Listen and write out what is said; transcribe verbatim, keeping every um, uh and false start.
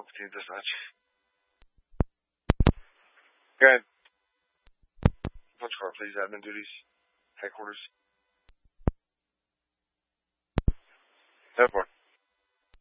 one fifteen dispatch. Go ahead. Punch car, please. Admin duties. Headquarters. ten four.